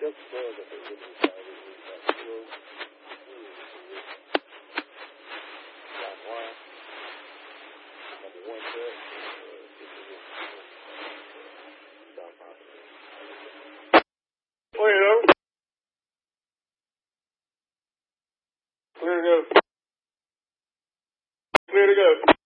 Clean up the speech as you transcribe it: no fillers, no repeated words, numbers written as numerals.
just said that they wouldn't decide it was that still like why number one set clear it over. Clear to go. Clear to go.